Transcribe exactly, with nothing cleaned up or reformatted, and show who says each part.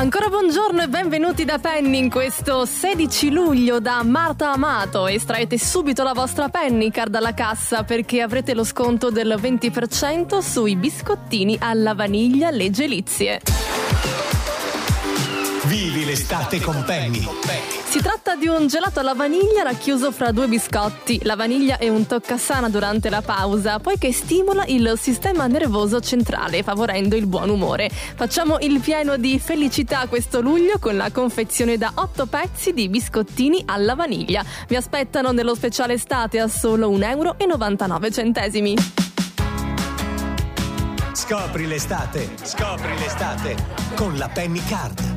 Speaker 1: Ancora buongiorno e benvenuti da Penny in questo sedici luglio da Marta Amato. Estraete subito la vostra Penny Card dalla cassa perché avrete lo sconto del venti per cento sui biscottini alla vaniglia Le Gelizie.
Speaker 2: Vivi l'estate con Penny.
Speaker 1: Si tratta di un gelato alla vaniglia racchiuso fra due biscotti. La vaniglia è un toccasana durante la pausa, poiché stimola il sistema nervoso centrale, favorendo il buon umore. Facciamo il pieno di felicità questo luglio con la confezione da otto pezzi di biscottini alla vaniglia. Vi aspettano nello speciale estate a solo un euro e novantanove centesimi.
Speaker 2: Scopri l'estate, scopri l'estate con la Penny Card.